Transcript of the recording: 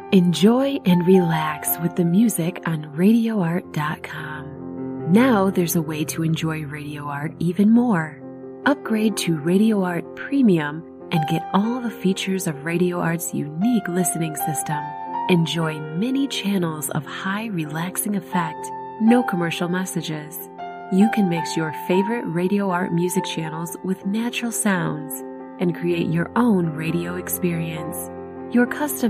Enjoy and relax with the music on RadioArt.com. Now there's a way to enjoy Radio Art even more. Upgrade to Radio Art Premium and get all the features of Radio Art's unique listening system. Enjoy many channels of high relaxing effect, no commercial messages. You can mix your favorite Radio Art music channels with natural sounds and create your own radio experience. Your custom